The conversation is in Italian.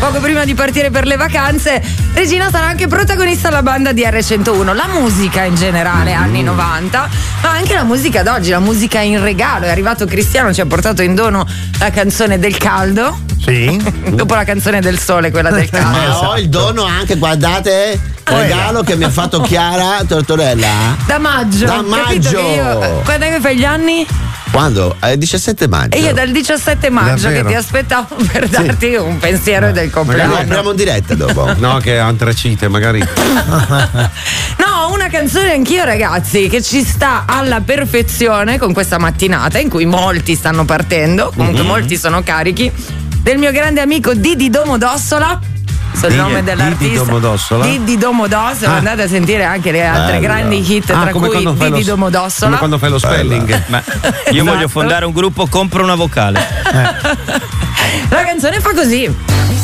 poco prima di partire per le vacanze. Regina sarà anche protagonista alla banda di R101. La musica in generale, anni 90, ma anche la musica d'oggi, la musica in regalo. È arrivato Cristiano, ci ha portato in dono la canzone del caldo. Sì. Dopo la canzone del sole, quella del caldo. Ma ho il dono anche, guardate, regalo che mi ha fatto Chiara Tortorella. Da maggio. Da Capito che io, quando è che fai gli anni? Quando? 17 maggio. E io dal 17 maggio Davvero? che ti aspettavo per darti un pensiero del Lo compleanno. apriamo in diretta dopo. No, che antracite, magari. No, una canzone anch'io, ragazzi, che ci sta alla perfezione con questa mattinata in cui molti stanno partendo, comunque molti sono carichi, del mio grande amico Didi Domodossola. Il nome dell'artista Didi Domodossola? Didi Domodossola. Andate a sentire anche le altre grandi hit, tra come cui quando fai Didi lo- Domodossola. Come quando fai lo spelling. Ma io voglio fondare un gruppo, compro una vocale. La canzone fa così.